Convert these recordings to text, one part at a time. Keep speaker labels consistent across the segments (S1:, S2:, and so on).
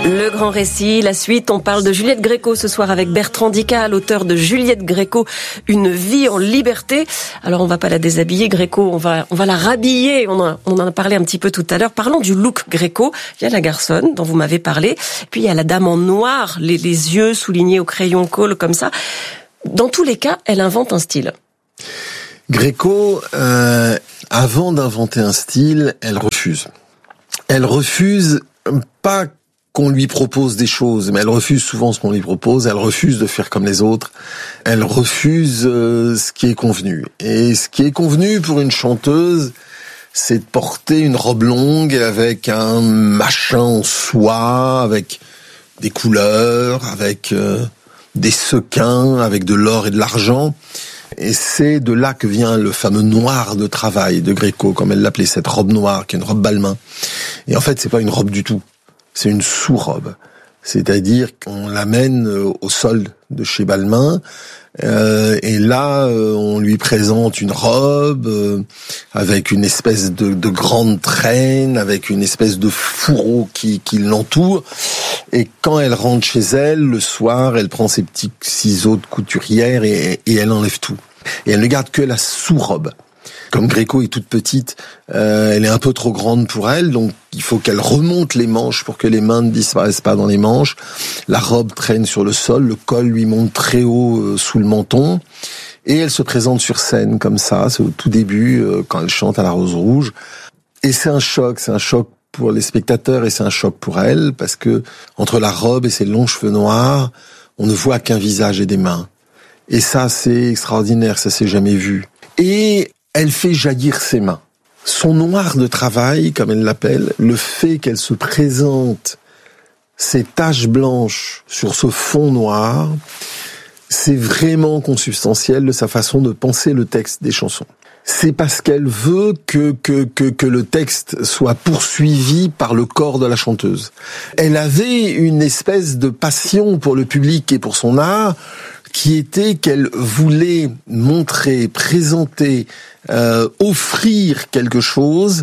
S1: Le grand récit, la suite, on parle de Juliette Gréco ce soir avec Bertrand Dical, l'auteur de Juliette Gréco, une vie en liberté. Alors on va pas la déshabiller, Gréco, on va la rhabiller, on en a parlé un petit peu tout à l'heure. Parlons du look Gréco. Il y a la garçonne dont vous m'avez parlé, puis il y a la dame en noir, les yeux soulignés au crayon colle comme ça. Dans tous les cas, elle invente un style.
S2: Gréco, avant d'inventer un style, elle refuse. Elle refuse pas qu'on lui propose des choses, mais elle refuse souvent ce qu'on lui propose, elle refuse de faire comme les autres, elle refuse ce qui est convenu. Et ce qui est convenu pour une chanteuse, c'est de porter une robe longue avec un machin en soie, avec des couleurs, avec des sequins, avec de l'or et de l'argent. Et c'est de là que vient le fameux noir de travail de Gréco, comme elle l'appelait, cette robe noire, qui est une robe Balmain. Et en fait, c'est pas une robe du tout. C'est une sous-robe. C'est-à-dire qu'on l'amène au solde de chez Balmain, et là, on lui présente une robe avec une espèce de grande traîne, avec une espèce de fourreau qui l'entoure. Et quand elle rentre chez elle, le soir, elle prend ses petits ciseaux de couturière et elle enlève tout. Et elle ne garde que la sous-robe. Comme Gréco est toute petite, elle est un peu trop grande pour elle, donc il faut qu'elle remonte les manches pour que les mains ne disparaissent pas dans les manches. La robe traîne sur le sol, le col lui monte très haut sous le menton, et elle se présente sur scène comme ça, c'est au tout début, quand elle chante à la Rose Rouge. Et c'est un choc pour les spectateurs et c'est un choc pour elle, parce que entre la robe et ses longs cheveux noirs, on ne voit qu'un visage et des mains. Et ça, c'est extraordinaire, ça s'est jamais vu. Et elle fait jaillir ses mains. Son noir de travail, comme elle l'appelle, le fait qu'elle se présente ces taches blanches sur ce fond noir, c'est vraiment consubstantiel de sa façon de penser le texte des chansons. C'est parce qu'elle veut que le texte soit poursuivi par le corps de la chanteuse. Elle avait une espèce de passion pour le public et pour son art, qui était qu'elle voulait montrer, présenter, offrir quelque chose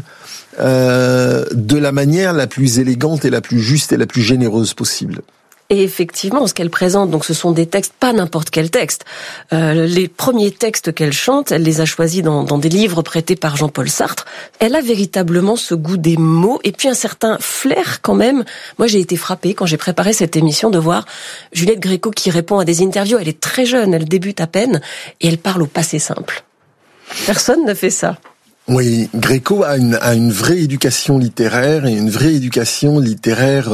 S2: de la manière la plus élégante et la plus juste et la plus généreuse possible.
S1: Et effectivement, ce qu'elle présente, donc ce sont des textes, pas n'importe quel texte. Les premiers textes qu'elle chante, elle les a choisis dans des livres prêtés par Jean-Paul Sartre. Elle a véritablement ce goût des mots et puis un certain flair quand même. Moi, j'ai été frappée quand j'ai préparé cette émission de voir Juliette Gréco qui répond à des interviews. Elle est très jeune, elle débute à peine et elle parle au passé simple. Personne ne fait ça.
S2: Oui, Gréco a une vraie éducation littéraire et une vraie éducation littéraire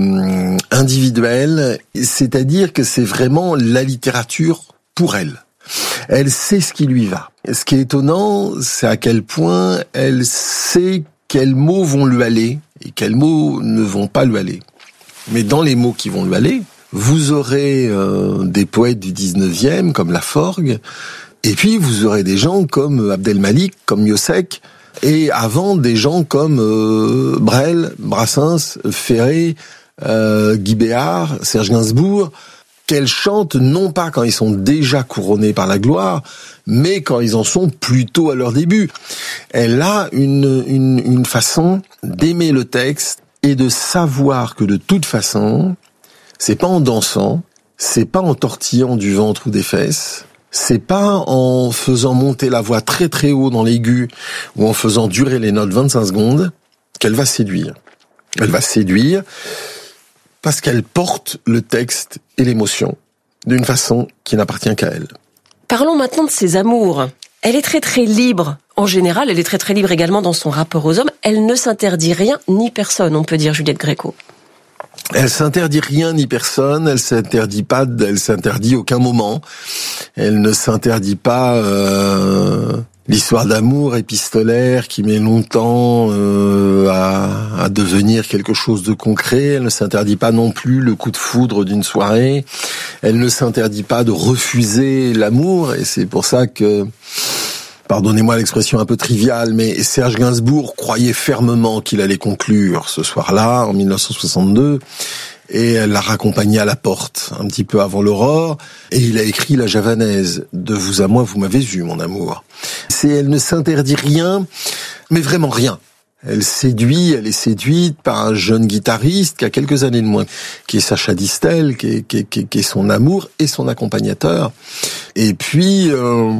S2: individuelle, c'est-à-dire que c'est vraiment la littérature pour elle. Elle sait ce qui lui va. Ce qui est étonnant, c'est à quel point elle sait quels mots vont lui aller et quels mots ne vont pas lui aller. Mais dans les mots qui vont lui aller, vous aurez des poètes du 19e comme Laforgue. Et puis, vous aurez des gens comme Abdelmalik, comme Miossec, et avant, des gens comme Brel, Brassens, Ferré, Guy Béard, Serge Gainsbourg, qu'elle chante non pas quand ils sont déjà couronnés par la gloire, mais quand ils en sont plutôt à leur début. Elle a une façon d'aimer le texte et de savoir que de toute façon, c'est pas en dansant, c'est pas en tortillant du ventre ou des fesses, c'est pas en faisant monter la voix très très haut dans l'aigu ou en faisant durer les notes 25 secondes qu'elle va séduire. Elle va séduire parce qu'elle porte le texte et l'émotion d'une façon qui n'appartient qu'à elle.
S1: Parlons maintenant de ses amours. Elle est très très libre. En général, elle est très très libre également dans son rapport aux hommes. Elle ne s'interdit rien ni personne, on peut dire, Juliette Gréco.
S2: Elle s'interdit rien ni personne, elle s'interdit aucun moment. Elle ne s'interdit pas l'histoire d'amour épistolaire qui met longtemps à devenir quelque chose de concret. Elle ne s'interdit pas non plus le coup de foudre d'une soirée. Elle ne s'interdit pas de refuser l'amour, et c'est pour ça que, pardonnez-moi l'expression un peu triviale, mais Serge Gainsbourg croyait fermement qu'il allait conclure ce soir-là, en 1962, et elle l'a raccompagné à la porte, un petit peu avant l'aurore, et il a écrit La Javanaise, de vous à moi, vous m'avez eu, mon amour. Elle ne s'interdit rien, mais vraiment rien. Elle est séduite par un jeune guitariste qui a quelques années de moins, qui est Sacha Distel, qui est son amour et son accompagnateur. Et puis,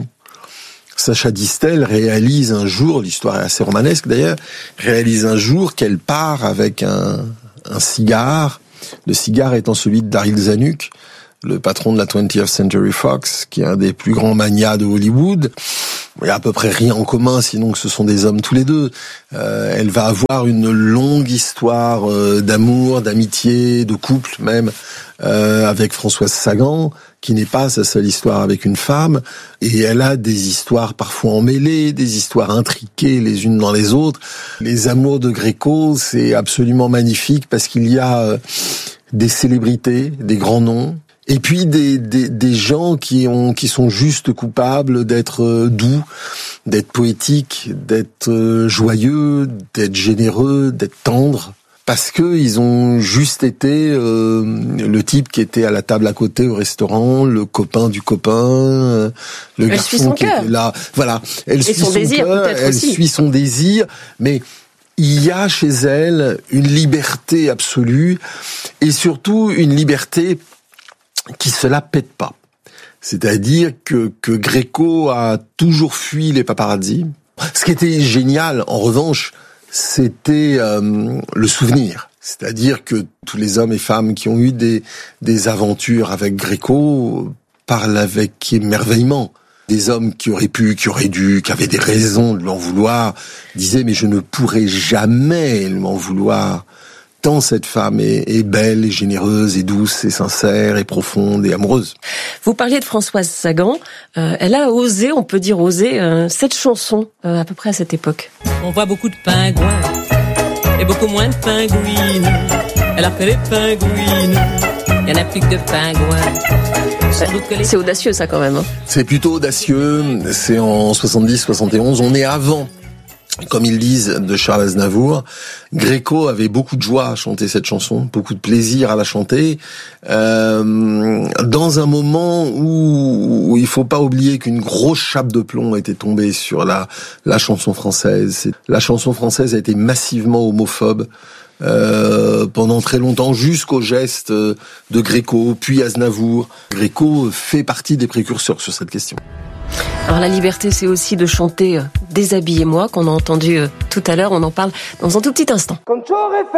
S2: Sacha Distel réalise un jour, l'histoire est assez romanesque d'ailleurs, réalise un jour qu'elle part avec un cigare, le cigare étant celui de Daryl Zanuck, le patron de la 20th Century Fox, qui est un des plus grands magnats de Hollywood. Il n'y a à peu près rien en commun, sinon que ce sont des hommes tous les deux. Elle va avoir une longue histoire d'amour, d'amitié, de couple même, avec Françoise Sagan, qui n'est pas sa seule histoire avec une femme. Et elle a des histoires parfois emmêlées, des histoires intriquées les unes dans les autres. Les amours de Gréco, c'est absolument magnifique parce qu'il y a des célébrités, des grands noms, et puis des gens qui sont juste coupables d'être doux, d'être poétiques, d'être joyeux, d'être généreux, d'être tendres, parce que ils ont juste été le type qui était à la table à côté au restaurant, le copain du copain, le garçon qui était là. Voilà, elle suit son cœur, elle suit son désir, mais il y a chez elle une liberté absolue et surtout une liberté qui se la pète pas. C'est-à-dire que Gréco a toujours fui les paparazzi. Ce qui était génial, en revanche, c'était le souvenir. C'est-à-dire que tous les hommes et femmes qui ont eu des aventures avec Gréco parlent avec émerveillement. Des hommes qui auraient pu, qui auraient dû, qui avaient des raisons de l'en vouloir, disaient mais je ne pourrai jamais m'en vouloir. Tant cette femme est belle, et généreuse, et douce, et sincère, et profonde, et amoureuse.
S1: Vous parliez de Françoise Sagan. Elle a osé, on peut dire osé, cette chanson à peu près à cette époque.
S3: On voit beaucoup de pingouins et beaucoup moins de pingouines. Elle a fait les pingouines, il y en a plus que de pingouins.
S1: C'est audacieux ça quand même. Hein.
S2: C'est plutôt audacieux, c'est en 70-71, on est avant. Comme ils disent de Charles Aznavour, Gréco avait beaucoup de joie à chanter cette chanson, beaucoup de plaisir à la chanter, dans un moment où il faut pas oublier qu'une grosse chape de plomb était tombée sur la chanson française. La chanson française a été massivement homophobe pendant très longtemps, jusqu'au geste de Gréco, puis Aznavour. Gréco fait partie des précurseurs sur cette question.
S1: Alors la liberté, c'est aussi de chanter Déshabillez-moi, qu'on a entendu tout à l'heure. On en parle dans un tout petit instant.